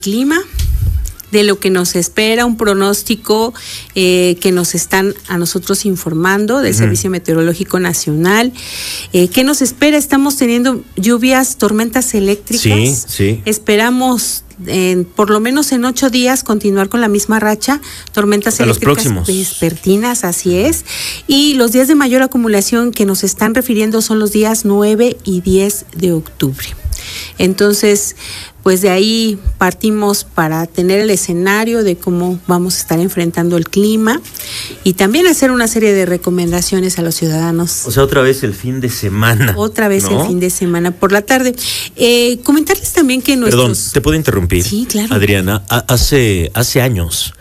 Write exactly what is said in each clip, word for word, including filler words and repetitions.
clima, de lo que nos espera, un pronóstico eh, que nos están a nosotros informando del uh-huh. Servicio Meteorológico Nacional. Eh, ¿Qué nos espera? Estamos teniendo lluvias, tormentas eléctricas. Sí, sí. Esperamos en, por lo menos en ocho días continuar con la misma racha, tormentas a eléctricas vespertinas, así es. Y los días de mayor acumulación que nos están refiriendo son los días nueve y diez de octubre. Entonces, pues de ahí partimos para tener el escenario de cómo vamos a estar enfrentando el clima y también hacer una serie de recomendaciones a los ciudadanos. O sea, otra vez el fin de semana. Otra vez ¿no? el fin de semana por la tarde. Eh, comentarles también que nuestros... Perdón, ¿te puedo interrumpir? Sí, claro. Adriana, hace, hace años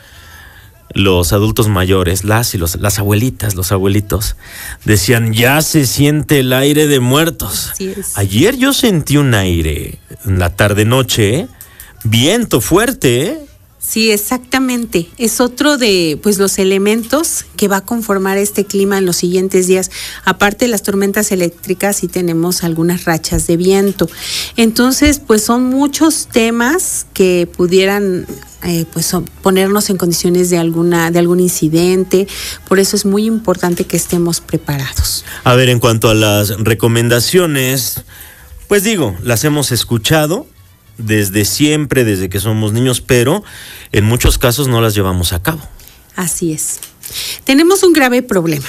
los adultos mayores, las y los, las abuelitas, los abuelitos, decían, ya se siente el aire de muertos. Así es. Ayer yo sentí un aire en la tarde-noche, viento fuerte, ¿eh? Sí, exactamente. Es otro de pues los elementos que va a conformar este clima en los siguientes días. Aparte de las tormentas eléctricas, sí tenemos algunas rachas de viento. Entonces, pues son muchos temas que pudieran eh, pues ponernos en condiciones de alguna de algún incidente. Por eso es muy importante que estemos preparados. A ver, en cuanto a las recomendaciones, pues digo, las hemos escuchado desde siempre, desde que somos niños, pero en muchos casos no las llevamos a cabo. Así es. Tenemos un grave problema.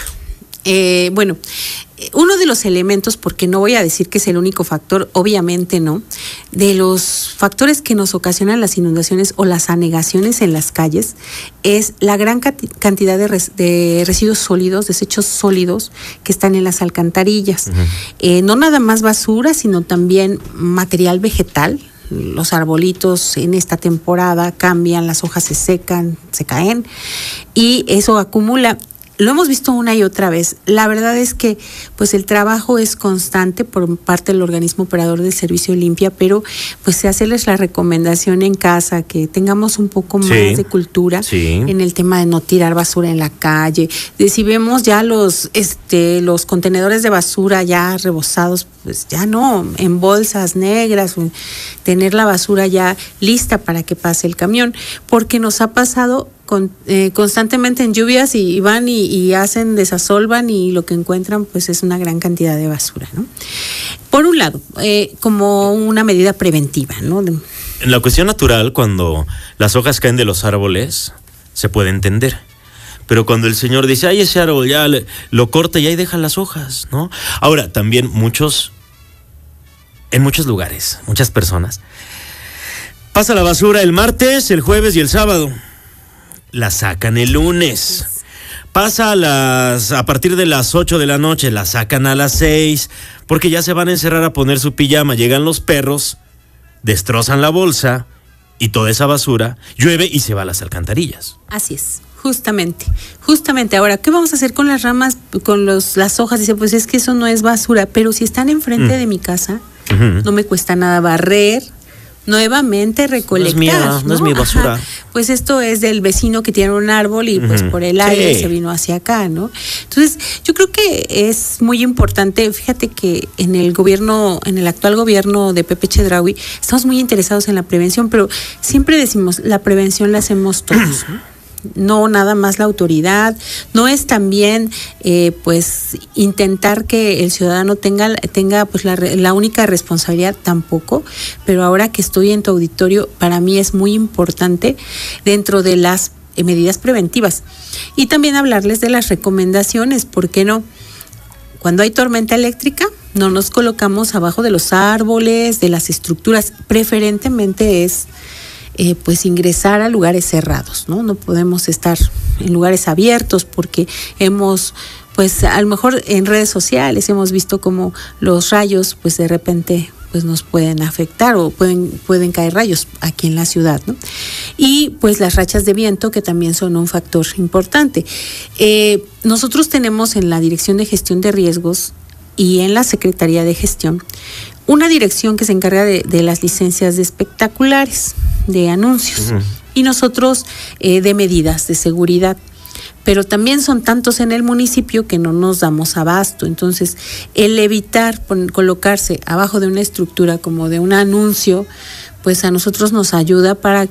Eh, bueno, uno de los elementos, porque no voy a decir que es el único factor, obviamente no, de los factores que nos ocasionan las inundaciones o las anegaciones en las calles, es la gran cantidad de, res, de residuos sólidos, desechos sólidos que están en las alcantarillas. Uh-huh. Eh, no nada más basura, sino también material vegetal. Los arbolitos en esta temporada cambian, las hojas se secan, se caen y eso acumula. Lo hemos visto una y otra vez. La verdad es que pues el trabajo es constante por parte del organismo operador del servicio Limpia, pero pues se hacerles la recomendación en casa que tengamos un poco más sí, de cultura sí. en el tema de no tirar basura en la calle. De si vemos ya los este los contenedores de basura ya rebosados, pues ya no, en bolsas negras, tener la basura ya lista para que pase el camión, porque nos ha pasado Con, eh, constantemente en lluvias y, y van y, y hacen, desasolvan y lo que encuentran pues es una gran cantidad de basura, ¿no? Por un lado, eh, como una medida preventiva, ¿no? De... En la cuestión natural, cuando las hojas caen de los árboles, se puede entender. Pero cuando el señor dice, ay, ese árbol ya le, lo corta y ahí deja las hojas, ¿no? Ahora, también muchos, en muchos lugares, muchas personas, pasa la basura el martes, el jueves y el sábado. La sacan el lunes. Pasa a las a partir de las ocho de la noche, la sacan a las seis, porque ya se van a encerrar a poner su pijama. Llegan los perros, destrozan la bolsa y toda esa basura llueve y se va a las alcantarillas. Así es, justamente, justamente. Ahora, ¿qué vamos a hacer con las ramas, con los las hojas? Dice, pues es que eso no es basura, pero si están enfrente mm. de mi casa, uh-huh. no me cuesta nada barrer, nuevamente recolectar. No es mía, no, ¿no? es mi basura. Ajá. Pues esto es del vecino que tiene un árbol y pues uh-huh. por el aire sí. se vino hacia acá, ¿no? Entonces, yo creo que es muy importante, fíjate que en el gobierno, en el actual gobierno de Pepe Chedraui, estamos muy interesados en la prevención, pero siempre decimos, la prevención la hacemos todos. No nada más la autoridad, no es también eh, pues intentar que el ciudadano tenga tenga pues la, la única responsabilidad tampoco, pero ahora que estoy en tu auditorio, para mí es muy importante dentro de las eh, medidas preventivas y también hablarles de las recomendaciones, ¿por qué no? Cuando hay tormenta eléctrica, no nos colocamos abajo de los árboles, de las estructuras, preferentemente es Eh, pues ingresar a lugares cerrados, ¿no? No podemos estar en lugares abiertos porque hemos, pues a lo mejor en redes sociales hemos visto como los rayos, pues de repente pues nos pueden afectar o pueden, pueden caer rayos aquí en la ciudad, ¿no? Y pues las rachas de viento que también son un factor importante. Eh, nosotros tenemos en la Dirección de Gestión de Riesgos y en la Secretaría de Gestión una dirección que se encarga de, de las licencias de espectaculares, de anuncios, uh-huh. y nosotros eh, de medidas de seguridad. Pero también son tantos en el municipio que no nos damos abasto. Entonces, el evitar pon, colocarse abajo de una estructura como de un anuncio, pues a nosotros nos ayuda para